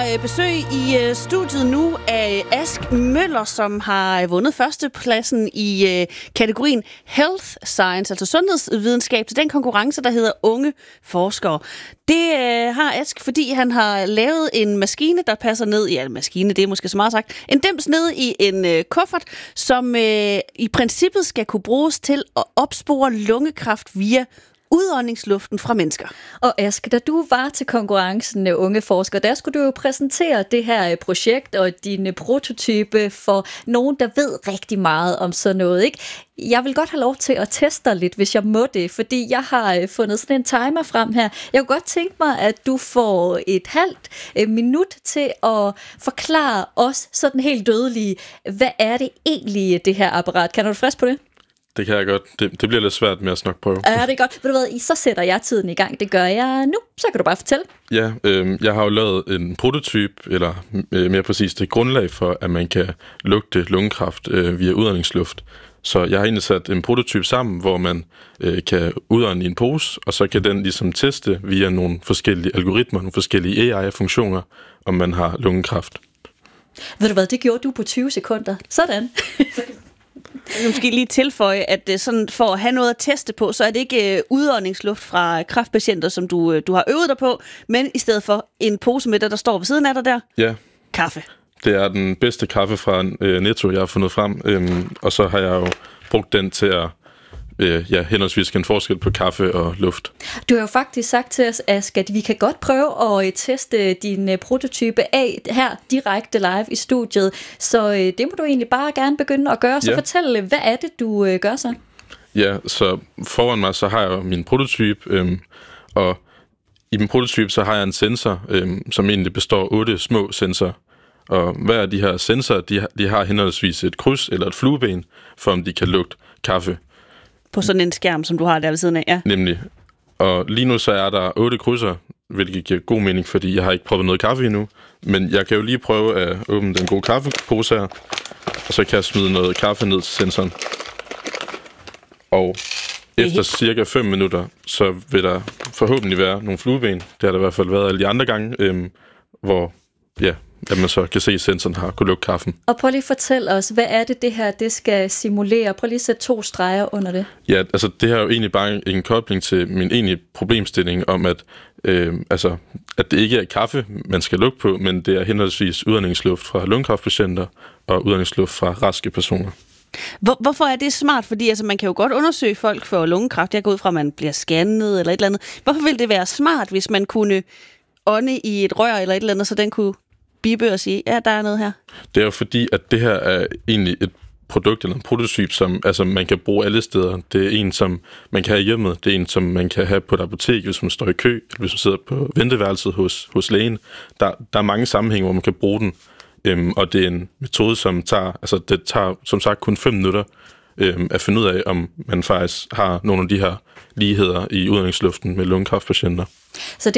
besøg i studiet nu af Ask Møller, som har vundet førstepladsen i kategorien Health Science, altså sundhedsvidenskab, til den konkurrence, der hedder Unge Forskere. Det har Ask, fordi han har lavet en maskine, der passer ned i, maskine, det er måske så meget sagt, en dims ned i en kuffert, som i princippet skal kunne bruges til at opspore lungekræft via udåndingsluften fra mennesker. Og Ask, da du var til konkurrencen Unge Forskere, der skulle du jo præsentere det her projekt og din prototype for nogen, der ved rigtig meget om sådan noget, ikke? Jeg vil godt have lov til at teste dig lidt, hvis jeg må det, fordi jeg har fundet sådan en timer frem her. Jeg kunne godt tænke mig, at du får et halvt minut til at forklare os sådan helt dødelige, hvad er det egentlig, det her apparat? Kan du frisk på det? Det kan jeg godt. Det bliver lidt svært med at nok prøve. Ja, det er godt. Ved du hvad, så sætter jeg tiden i gang. Det gør jeg nu. Så kan du bare fortælle. Ja, jeg har jo lavet en prototype, eller mere præcis det grundlag for, at man kan lugte lungekræft via udåndingsluft. Så jeg har egentlig sat en prototype sammen, hvor man kan udånde i en pose, og så kan den ligesom teste via nogle forskellige algoritmer, nogle forskellige AI-funktioner, om man har lungekræft. Ved du hvad, det gjorde du på 20 sekunder. Sådan. Jeg kan måske lige tilføje, at sådan for at have noget at teste på, så er det ikke udåndingsluft fra kræftpatienter, som du har øvet dig på, men i stedet for en pose med der står ved siden af dig der. Ja. Kaffe. Det er den bedste kaffe fra Netto, jeg har fundet frem, og så har jeg jo brugt den til at henholdsvis en forskel på kaffe og luft. Du har jo faktisk sagt til os, Ask, at vi kan godt prøve at teste din prototype af her direkte live i studiet. Så det må du egentlig bare gerne begynde at gøre. Så fortæl, hvad er det, du gør så? Ja, så foran mig, så har jeg min prototype, og i min prototype, så har jeg en sensor, som egentlig består af 8 små sensorer. Og hver af de her sensorer, de har henholdsvis et kryds eller et flueben, for om de kan lugte kaffe. På sådan en skærm, som du har der ved siden af, ja. Nemlig. Og lige nu så er der 8 krydser, hvilket giver god mening, fordi jeg har ikke prøvet noget kaffe endnu. Men jeg kan jo lige prøve at åbne den gode kaffepose her, og så kan jeg smide noget kaffe ned til sensoren. Og efter cirka 5 minutter, så vil der forhåbentlig være nogle flueben. Det har der i hvert fald været alle de andre gange, hvor at man så kan se, at sensoren har kunnet lukke kaffen. Og prøv lige at fortælle os, hvad er det her, det skal simulere? Prøv lige at sætte 2 streger under det. Ja, altså det her er jo egentlig bare en kobling til min egentlige problemstilling om, at det ikke er kaffe, man skal lugte på, men det er henholdsvis udåndingsluft fra lungekræftpatienter og udåndingsluft fra raske personer. Hvorfor er det smart? Fordi man kan jo godt undersøge folk for lungekræft. Jeg går ud fra, at man bliver scannet eller et eller andet. Hvorfor ville det være smart, hvis man kunne ånde i et rør eller et eller andet, så den kunne bibe og sige, ja, der er noget her? Det er jo fordi, at det her er egentlig et produkt eller en prototype, som man kan bruge alle steder. Det er en, som man kan have hjemmet. Det er en, som man kan have på et apotek, hvis man står i kø, eller hvis man sidder på venteværelset hos lægen. Der er mange sammenhænge, hvor man kan bruge den. Og det er en metode, som tager som sagt kun 5 minutter at finde ud af, om man faktisk har nogle af de her ligheder i udåndingsluften med lungekræftpatienter. Så